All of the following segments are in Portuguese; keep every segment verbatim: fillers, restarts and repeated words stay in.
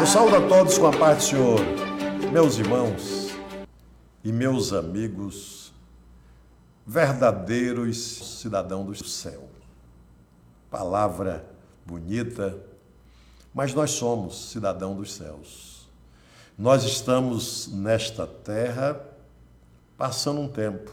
Eu saúdo a todos com a paz do Senhor, meus irmãos e meus amigos, verdadeiros cidadãos do céu. Palavra bonita, mas nós somos cidadãos dos céus. Nós estamos nesta terra passando um tempo,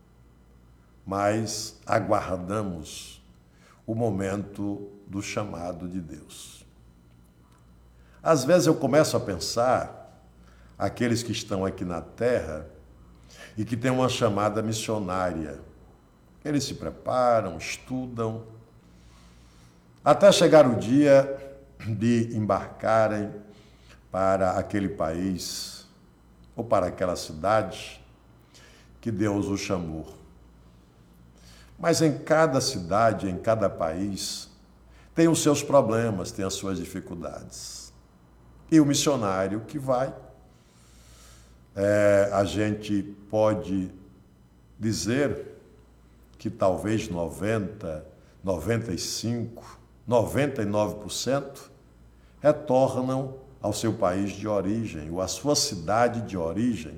mas aguardamos o momento do chamado de Deus. Às vezes eu começo a pensar, aqueles que estão aqui na terra e que têm uma chamada missionária, eles se preparam, estudam, até chegar o dia de embarcarem para aquele país ou para aquela cidade que Deus os chamou. Mas em cada cidade, em cada país, tem os seus problemas, tem as suas dificuldades. E o missionário que vai, é, a gente pode dizer que talvez noventa, noventa e cinco, noventa e nove por cento retornam ao seu país de origem ou à sua cidade de origem.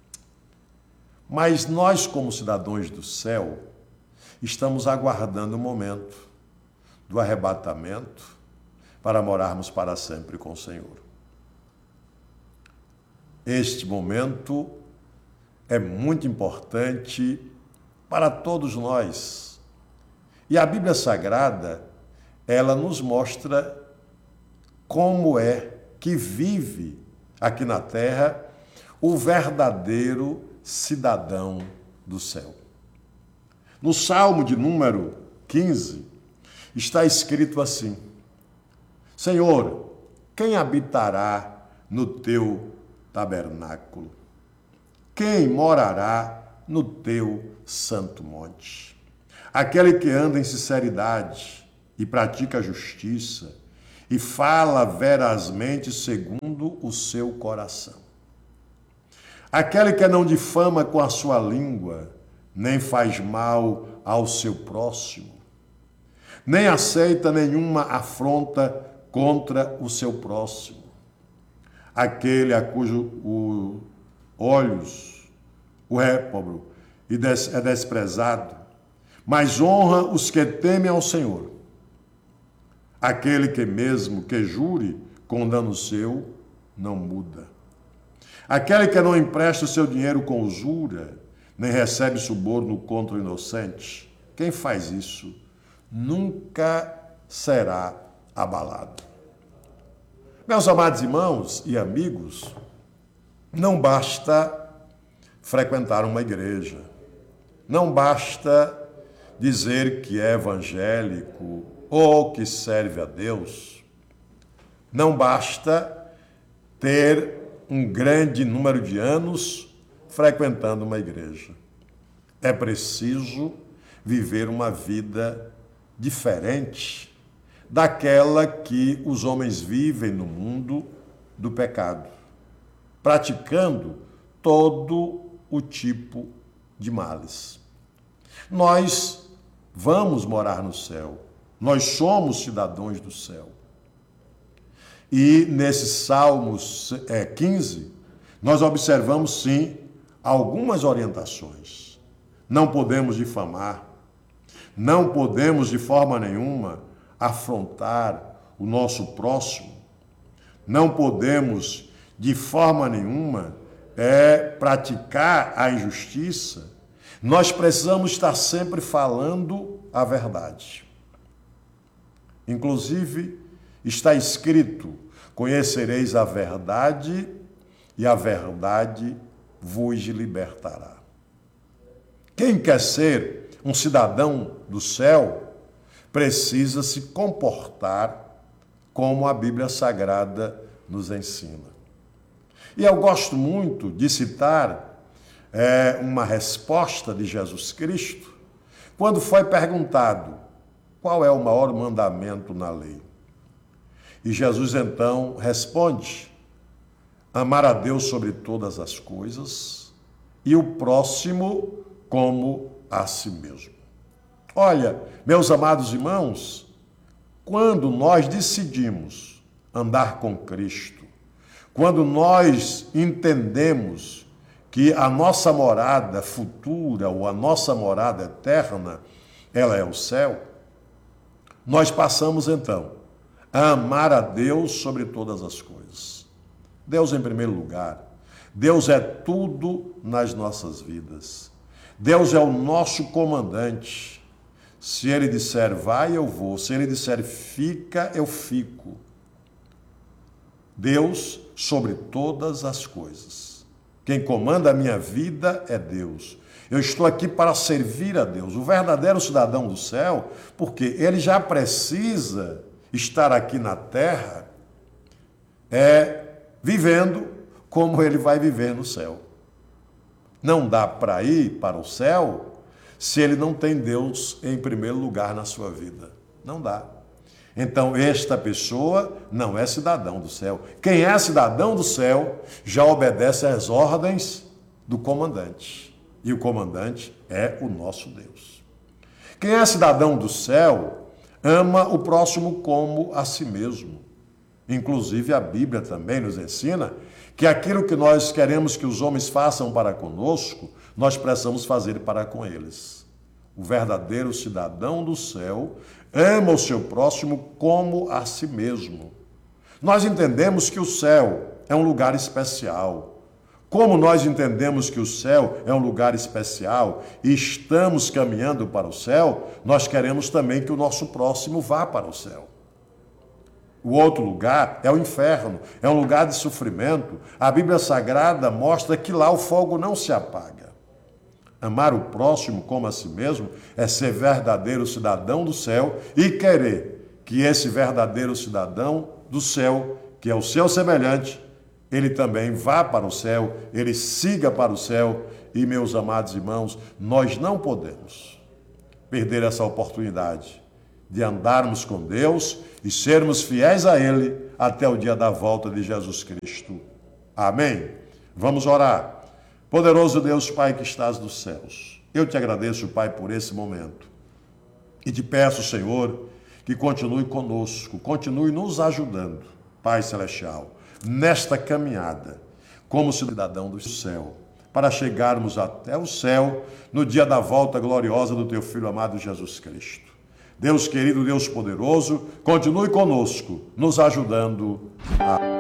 Mas nós, como cidadãos do céu, estamos aguardando o momento do arrebatamento para morarmos para sempre com o Senhor. Este momento é muito importante para todos nós. E a Bíblia Sagrada, ela nos mostra como é que vive aqui na terra o verdadeiro cidadão do céu. No Salmo de número quinze, está escrito assim: Senhor, quem habitará no teu tabernáculo? Quem morará no teu santo monte? Aquele que anda em sinceridade e pratica a justiça e fala verazmente segundo o seu coração. Aquele que não difama com a sua língua, nem faz mal ao seu próximo, nem aceita nenhuma afronta contra o seu próximo. Aquele a cujos o, olhos o réprobo e des, é desprezado, mas honra os que temem ao Senhor. Aquele que mesmo que jure com dano seu, não muda. Aquele que não empresta o seu dinheiro com usura, nem recebe suborno contra o inocente, quem faz isso nunca será abalado. Meus amados irmãos e amigos, não basta frequentar uma igreja, não basta dizer que é evangélico ou que serve a Deus, não basta ter um grande número de anos frequentando uma igreja. É preciso viver uma vida diferente daquela que os homens vivem no mundo do pecado, praticando todo o tipo de males. Nós vamos morar no céu, nós somos cidadãos do céu. E nesse Salmos quinze, nós observamos sim algumas orientações. Não podemos difamar, não podemos de forma nenhuma afrontar o nosso próximo, não podemos de forma nenhuma é, praticar a injustiça. Nós precisamos estar sempre falando a verdade. Inclusive, está escrito: conhecereis a verdade e a verdade vos libertará. Quem quer ser um cidadão do céu precisa se comportar como a Bíblia Sagrada nos ensina. E eu gosto muito de citar é, uma resposta de Jesus Cristo quando foi perguntado qual é o maior mandamento na lei. E Jesus então responde: amar a Deus sobre todas as coisas e o próximo como a si mesmo. Olha, meus amados irmãos, quando nós decidimos andar com Cristo, quando nós entendemos que a nossa morada futura ou a nossa morada eterna, ela é o céu, nós passamos então a amar a Deus sobre todas as coisas. Deus em primeiro lugar. Deus é tudo nas nossas vidas. Deus é o nosso comandante. Se Ele disser vai, eu vou. Se Ele disser fica, eu fico. Deus sobre todas as coisas. Quem comanda a minha vida é Deus. Eu estou aqui para servir a Deus. O verdadeiro cidadão do céu, porque ele já precisa estar aqui na terra, é vivendo como ele vai viver no céu. Não dá para ir para o céu se ele não tem Deus em primeiro lugar na sua vida. Não dá. Então, esta pessoa não é cidadão do céu. Quem é cidadão do céu já obedece às ordens do comandante. E o comandante é o nosso Deus. Quem é cidadão do céu ama o próximo como a si mesmo. Inclusive, a Bíblia também nos ensina que aquilo que nós queremos que os homens façam para conosco, nós precisamos fazer para com eles. O verdadeiro cidadão do céu ama o seu próximo como a si mesmo. Nós entendemos que o céu é um lugar especial. Como nós entendemos que o céu é um lugar especial e estamos caminhando para o céu, nós queremos também que o nosso próximo vá para o céu. O outro lugar é o inferno, é um lugar de sofrimento. A Bíblia Sagrada mostra que lá o fogo não se apaga. Amar o próximo como a si mesmo é ser verdadeiro cidadão do céu e querer que esse verdadeiro cidadão do céu, que é o seu semelhante, ele também vá para o céu, ele siga para o céu. E, meus amados irmãos, nós não podemos perder essa oportunidade de andarmos com Deus e sermos fiéis a Ele até o dia da volta de Jesus Cristo. Amém? Vamos orar. Poderoso Deus, Pai que estás nos céus, eu te agradeço, Pai, por esse momento. E te peço, Senhor, que continue conosco, continue nos ajudando, Pai Celestial, nesta caminhada, como cidadão do céu, para chegarmos até o céu no dia da volta gloriosa do teu Filho amado Jesus Cristo. Deus querido, Deus poderoso, continue conosco, nos ajudando a...